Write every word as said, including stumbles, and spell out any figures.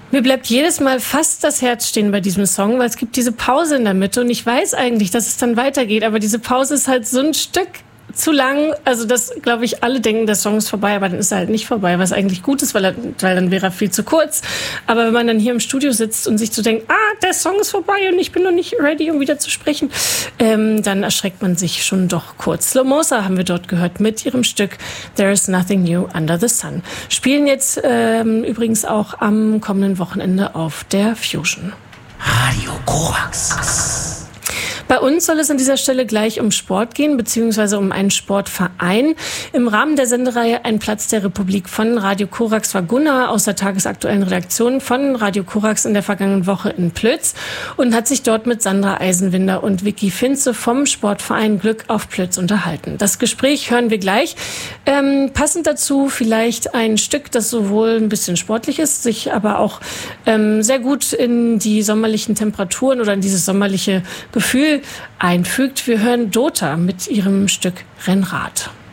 Mir bleibt jedes Mal fast das Herz stehen bei diesem Song, weil es gibt diese Pause in der Mitte und ich weiß eigentlich, dass es dann weitergeht, aber diese Pause ist halt so ein Stück zu lang, also das, glaube ich, alle denken, der Song ist vorbei, aber dann ist er halt nicht vorbei, was eigentlich gut ist, weil, er, weil dann wäre er viel zu kurz. Aber wenn man dann hier im Studio sitzt und sich so denkt, ah, der Song ist vorbei und ich bin noch nicht ready, um wieder zu sprechen, ähm, dann erschreckt man sich schon doch kurz. Slomosa haben wir dort gehört mit ihrem Stück There is Nothing New Under the Sun. Spielen jetzt ähm, übrigens auch am kommenden Wochenende auf der Fusion. Radio Korax. Bei uns soll es an dieser Stelle gleich um Sport gehen, beziehungsweise um einen Sportverein. Im Rahmen der Sendereihe Ein Platz der Republik von Radio Korax war Gunnar aus der tagesaktuellen Redaktion von Radio Korax in der vergangenen Woche in Plötz und hat sich dort mit Sandra Eisenwinder und Vicky Finze vom Sportverein Glück auf Plötz unterhalten. Das Gespräch hören wir gleich. Ähm, passend dazu vielleicht ein Stück, das sowohl ein bisschen sportlich ist, sich aber auch ähm, sehr gut in die sommerlichen Temperaturen oder in dieses sommerliche Gefühl einfügt. Wir hören Dota mit ihrem Stück Rennrad.